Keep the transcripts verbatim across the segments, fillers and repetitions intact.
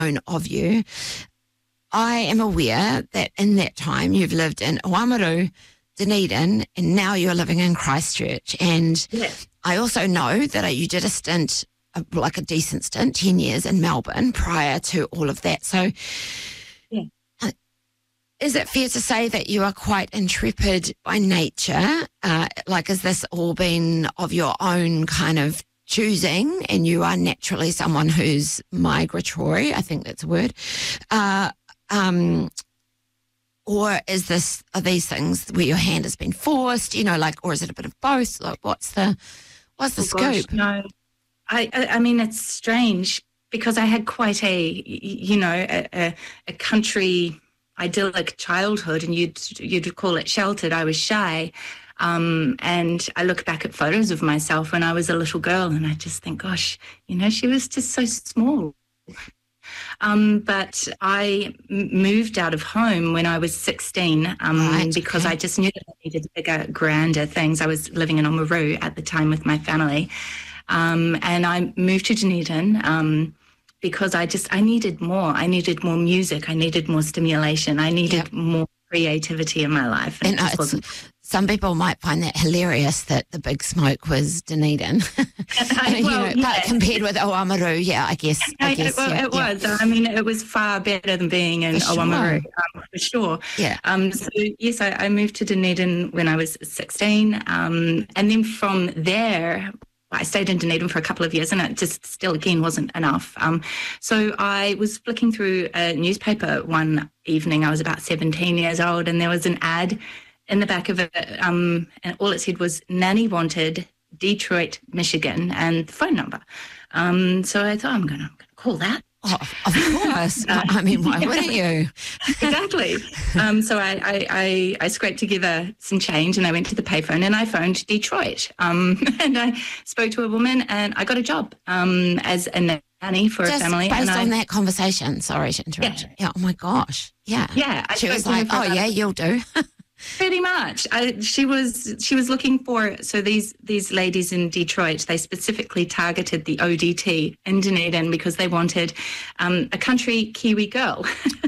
of you, I am aware that in that time you've lived in Oamaru, Dunedin, and now you're living in Christchurch. And Yes. I also know that you did a stint, like a decent stint, ten years in Melbourne prior to all of that. So Yeah. uh, is it fair to say that you are quite intrepid by nature? Uh, like, has this all been of your own kind of choosing, and you are naturally someone who's migratory? I think that's a word. Uh, um, or is this, are these things where your hand has been forced, you know, like, or is it a bit of both? Like, what's the, what's the Oh, gosh, scope? no, I, I, I mean, it's strange because I had quite a, y- you know, a, a, a country idyllic childhood, and you'd you'd call it sheltered. I was shy, um, and I look back at photos of myself when I was a little girl, and I just think, gosh, you know, she was just so small. Um, but I m- moved out of home when I was sixteen um, Right, because okay. I just knew that I needed bigger, grander things. I was living in Oamaru at the time with my family. Um, and I moved to Dunedin um, because I just, I needed more. I needed more music. I needed more stimulation. I needed Yep. more creativity in my life. And it uh, just it's, wasn't. some people might find that hilarious that the big smoke was Dunedin. You Well, know, yeah. but compared with Oamaru, yeah, I guess. I I- guess well, yeah, it yeah. was. I mean, it was far better than being in For sure. Oamaru, um, for sure. Yeah. Um, so, yes, I, I moved to Dunedin when I was sixteen. Um, and then from there, I stayed in Dunedin for a couple of years, and it just still, again, wasn't enough. Um, so I was flicking through a newspaper one evening. I was about seventeen years old, and there was an ad in the back of it, um, and all it said was nanny wanted, Detroit, Michigan, and the phone number. Um, so I thought, I'm going to call that. Oh, of course. I mean, why wouldn't you? Exactly. Um, so I, I, I, I scraped together some change, and I went to the payphone, and I phoned Detroit. Um, and I spoke to a woman, and I got a job um, as a nanny for Just a family. based and I, on that conversation. Sorry to interrupt. Yeah. you. Yeah. Oh my gosh. Yeah. Yeah, I She was spoke to her like, for "Oh about- yeah, you'll do." Pretty much. I, she was she was looking for, so these these ladies in Detroit, they specifically targeted the O D T in Dunedin because they wanted um, a country Kiwi girl.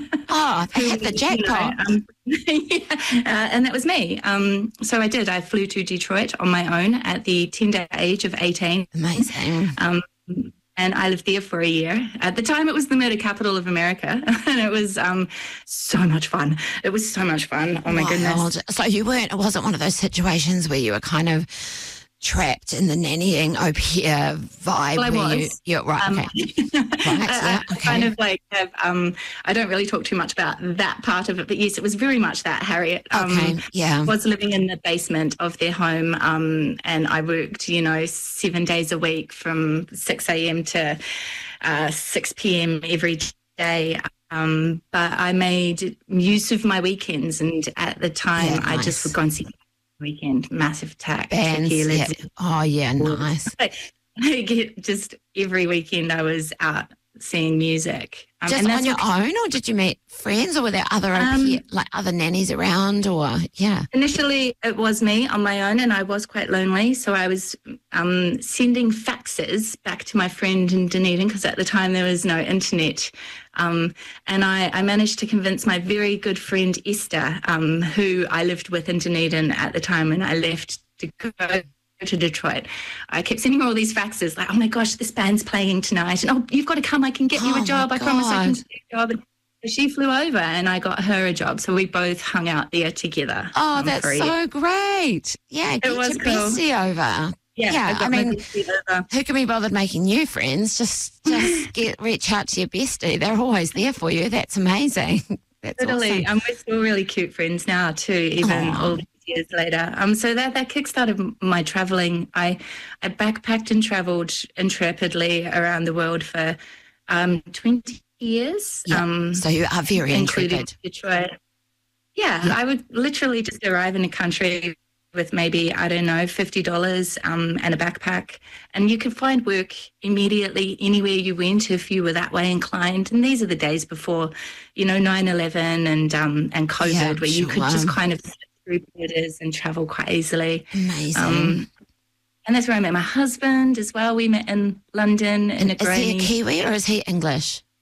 Oh, they hit the You know, jackpot. um, yeah, uh, and that was me. Um, so I did. I flew to Detroit on my own at the tender age of eighteen. Amazing. Um, and I lived there for a year. At the time, it was the murder capital of America, and it was um, so much fun. It was so much fun. Oh my goodness. Wild. So you weren't, it wasn't one of those situations where you were kind of trapped in the nannying au pair vibe. Well, I where was. You, yeah, right, Um, okay. I, yeah, I okay. kind of like have, um, I don't really talk too much about that part of it, but yes, it was very much that, Harriet. Um, Okay, yeah. I was living in the basement of their home, um, and I worked, you know, seven days a week from six a.m. to uh, six p.m. every day. Um, but I made use of my weekends, and at the time, Yeah, I nice. just would go and see weekend, Massive Attack, Bands. Tricky Yeah. Lizzy. Oh, yeah, nice. I get just every weekend I was out seeing music. Um, Just and on that's your what- own, or did you meet friends, or were there other au Um, pair, like other nannies around, or yeah? Initially, it was me on my own, and I was quite lonely. So I was um, sending faxes back to my friend in Dunedin because at the time there was no internet. Um, and I, I managed to convince my very good friend Esther, um, who I lived with in Dunedin at the time when I left, to go to Detroit. I kept sending her all these faxes like, oh my gosh, this band's playing tonight. And oh, you've got to come. I can get you Oh, a job. my I promise I can God. get you a job. And she flew over and I got her a job. So we both hung out there together. Oh, um, that's for a year. so great. Yeah, get was your cool. bestie over. Yeah, Yeah, I, got I my mean- bestie over. Who can be bothered making new friends? Just just get reach out to your bestie. They're always there for you. That's amazing. That's Totally. awesome. And we're still really cute friends now too, even Aw. all these years later. Um, so that, that kickstarted my traveling. I, I backpacked and traveled intrepidly around the world for um, twenty years. Yeah. Um, So you are very including intrepid. Detroit. Yeah, Yeah. I would literally just arrive in a country with maybe, I don't know, fifty dollars um, and a backpack. And you could find work immediately anywhere you went if you were that way inclined. And these are the days before, you know, nine eleven and um, and COVID, Yeah, where you could sure. just kind of slip through borders and travel quite easily. Amazing. Um, and that's where I met my husband as well. We met in London in a is he a granny. Kiwi or is he English?